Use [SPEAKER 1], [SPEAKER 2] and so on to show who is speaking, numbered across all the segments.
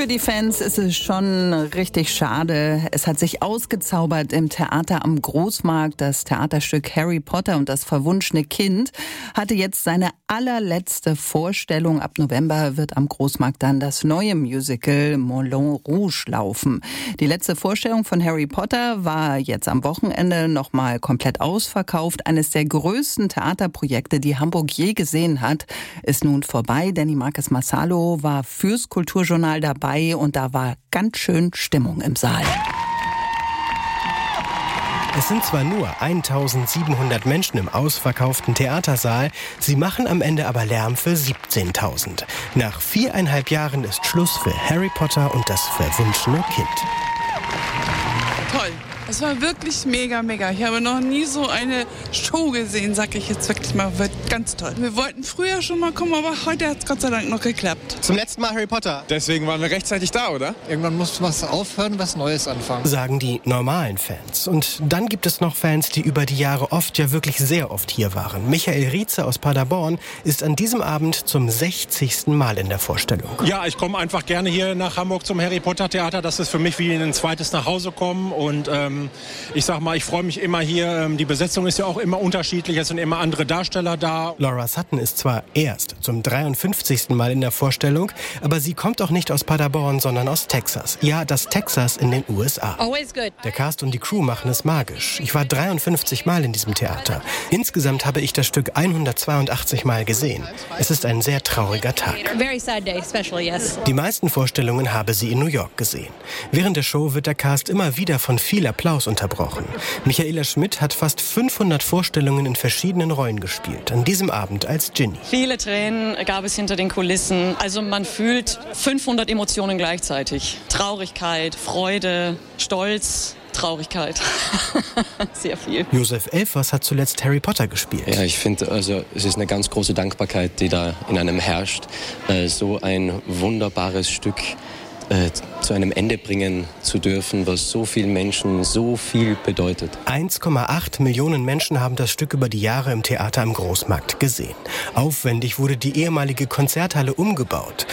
[SPEAKER 1] Für die Fans ist es schon richtig schade. Es hat sich ausgezaubert im Theater am Großmarkt. Das Theaterstück Harry Potter und das verwunschene Kind hatte jetzt seine allerletzte Vorstellung. Ab November wird am Großmarkt dann das neue Musical Moulin Rouge laufen. Die letzte Vorstellung von Harry Potter war jetzt am Wochenende nochmal komplett ausverkauft. Eines der größten Theaterprojekte, die Hamburg je gesehen hat, ist nun vorbei. Danny Marques Massalo war fürs Kulturjournal dabei und da war ganz schön Stimmung im Saal.
[SPEAKER 2] Es sind zwar nur 1700 Menschen im ausverkauften Theatersaal, sie machen am Ende aber Lärm für 17.000. Nach 4,5 Jahren ist Schluss für Harry Potter und das verwunschene Kind.
[SPEAKER 3] Toll. Es war wirklich mega, mega. Ich habe noch nie so eine Show gesehen, sag ich jetzt wirklich mal. Wird ganz toll. Wir wollten früher schon mal kommen, aber heute hat es Gott sei Dank noch geklappt.
[SPEAKER 4] Zum letzten Mal Harry Potter.
[SPEAKER 5] Deswegen waren wir rechtzeitig da, oder?
[SPEAKER 4] Irgendwann muss was aufhören, was Neues anfangen.
[SPEAKER 2] Sagen die normalen Fans. Und dann gibt es noch Fans, die über die Jahre oft, ja wirklich sehr oft hier waren. Michael Rietze aus Paderborn ist an diesem Abend zum 60. Mal in der Vorstellung.
[SPEAKER 6] Ja, ich komme einfach gerne hier nach Hamburg zum Harry Potter Theater. Das ist für mich wie ein zweites Nachhausekommen. Und ich sag mal, ich freue mich immer hier. Die Besetzung ist ja auch immer unterschiedlich. Es sind immer andere Darsteller da.
[SPEAKER 2] Laura Sutton ist zwar erst zum 53. Mal in der Vorstellung, aber sie kommt auch nicht aus Paderborn, sondern aus Texas. Ja, das Texas in den USA.
[SPEAKER 7] Always good.
[SPEAKER 2] Der Cast und die Crew machen es magisch. Ich war 53 Mal in diesem Theater. Insgesamt habe ich das Stück 182 Mal gesehen. Es ist ein sehr trauriger Tag.
[SPEAKER 7] Very sad day, especially, yes.
[SPEAKER 2] Die meisten Vorstellungen habe sie in New York gesehen. Während der Show wird der Cast immer wieder von viel Applaus unterbrochen. Michaela Schmidt hat fast 500 Vorstellungen in verschiedenen Rollen gespielt. An diesem Abend als Ginny.
[SPEAKER 8] Viele Tränen gab es hinter den Kulissen. Also man fühlt 500 Emotionen gleichzeitig. Traurigkeit, Freude, Stolz, Traurigkeit. Sehr viel.
[SPEAKER 2] Josef Elfers hat zuletzt Harry Potter gespielt.
[SPEAKER 9] Ja, ich finde, also es ist eine ganz große Dankbarkeit, die da in einem herrscht. So ein wunderbares Stück zu einem Ende bringen zu dürfen, was so vielen Menschen so viel bedeutet.
[SPEAKER 2] 1,8 Millionen Menschen haben das Stück über die Jahre im Theater am Großmarkt gesehen. Aufwendig wurde die ehemalige Konzerthalle umgebaut.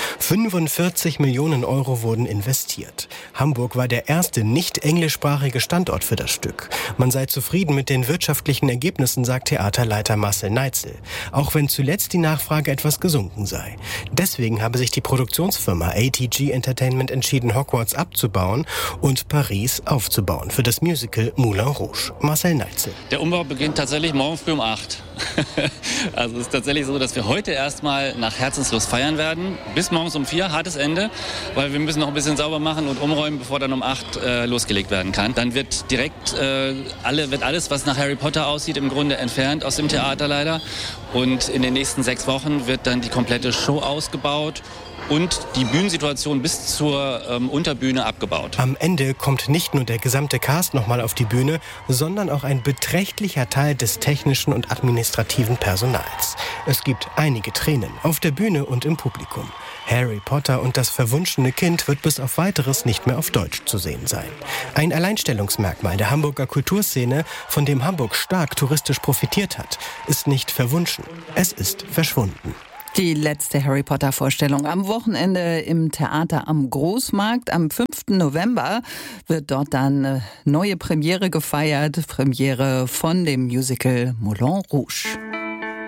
[SPEAKER 2] 45 Millionen Euro wurden investiert. Hamburg war der erste nicht englischsprachige Standort für das Stück. Man sei zufrieden mit den wirtschaftlichen Ergebnissen, sagt Theaterleiter Marcel Neitzel. Auch wenn zuletzt die Nachfrage etwas gesunken sei. Deswegen habe sich die Produktionsfirma ATG Entertainment entschieden, Hogwarts abzubauen und Paris aufzubauen für das Musical Moulin Rouge. Marcel Neitzel.
[SPEAKER 10] Der Umbau beginnt tatsächlich morgen früh um 8. Also es ist tatsächlich so, dass wir heute erstmal nach Herzenslust feiern werden. Bis morgens um 4, hartes Ende, weil wir müssen noch ein bisschen sauber machen und umräumen, bevor dann um 8 losgelegt werden kann. Dann wird direkt alles, was nach Harry Potter aussieht, im Grunde entfernt aus dem Theater leider. Und in den nächsten 6 Wochen wird dann die komplette Show ausgebaut und die Bühnensituation bis zur Unterbühne abgebaut.
[SPEAKER 2] Am Ende kommt nicht nur der gesamte Cast nochmal auf die Bühne, sondern auch ein beträchtlicher Teil des technischen und administrativen Personals. Es gibt einige Tränen auf der Bühne und im Publikum. Harry Potter und das verwunschene Kind wird bis auf Weiteres nicht mehr auf Deutsch zu sehen sein. Ein Alleinstellungsmerkmal der Hamburger Kulturszene, von dem Hamburg stark touristisch profitiert hat, ist nicht verwunschen, es ist verschwunden.
[SPEAKER 1] Die letzte Harry Potter Vorstellung am Wochenende im Theater am Großmarkt. Am 5. November wird dort dann eine neue Premiere gefeiert. Premiere von dem Musical Moulin Rouge.